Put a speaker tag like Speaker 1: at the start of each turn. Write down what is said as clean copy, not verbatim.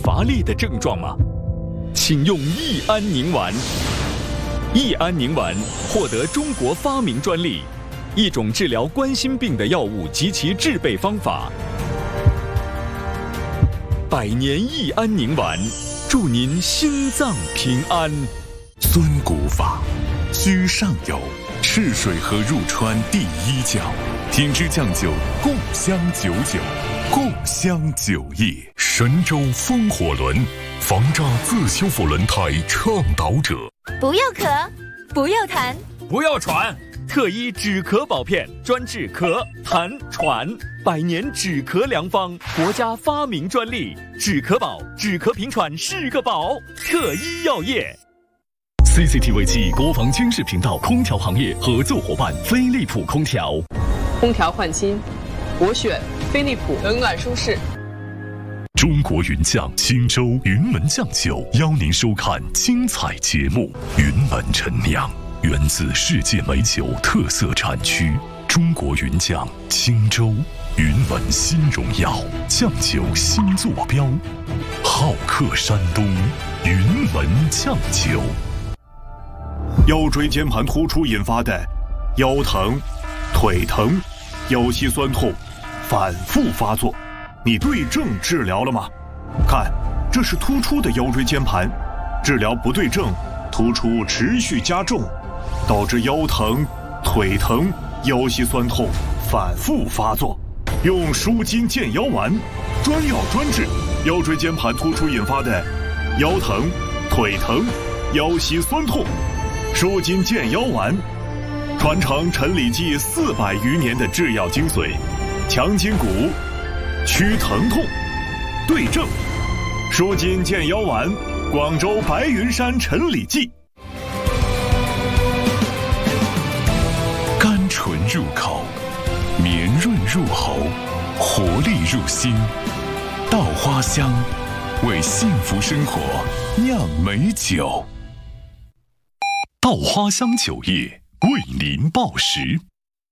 Speaker 1: 乏力的症状吗？请用益安宁丸。益安宁丸获得中国发明专利，一种治疗冠心病的药物及其制备方法。100年益安宁丸，祝您心脏平安。
Speaker 2: 尊骨法，居上游，赤水河入川第一角，品质酱酒，共襄99，共襄9亿。神州风火轮，防扎自修复轮胎倡导者。
Speaker 3: 不要咳，不要痰，
Speaker 1: 不要喘，特医止咳保片，专治咳、痰、喘，100年止咳良方，国家发明专利，止咳宝，止咳平喘是个宝，特医药业。
Speaker 4: CCTV 7国防军事频道空调行业合作伙伴飞利浦空调。
Speaker 5: 空调换新，我选飞利浦，冷暖舒适。
Speaker 2: 中国云酱青州云门酱酒邀您收看精彩节目。云门陈酿，源自世界美酒特色产区中国云酱青州云门新荣耀酱酒新坐标，好客山东云门酱酒。
Speaker 6: 腰椎间盘突出引发的腰疼、腿疼、腰膝酸痛反复发作，你对症治疗了吗？看，这是突出的腰椎间盘，治疗不对症，突出持续加重，导致腰疼、腿疼、腰膝酸痛反复发作。用舒筋健腰丸，专药专治腰椎间盘突出引发的腰疼、腿疼、腰膝酸痛。舒筋健腰丸，传承陈李济400余年的制药精髓，强筋骨，祛疼痛，对症。舒筋健腰丸，广州白云山陈李济。
Speaker 2: 甘醇入口，绵润入喉，活力入心。稻花香，为幸福生活酿美酒。稻花香酒业为您报时。